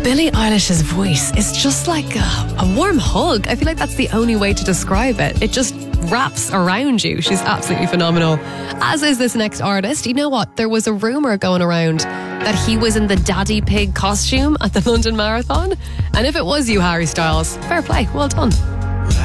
Billie Eilish's voice is just like a warm hug. I feel like that's the only way to describe it. It just wraps around you. She's absolutely phenomenal. As is this next artist. You know what? There was a rumour going around that he was in the Daddy Pig costume at the London Marathon. And if it was you, Harry Styles, fair play. Well done.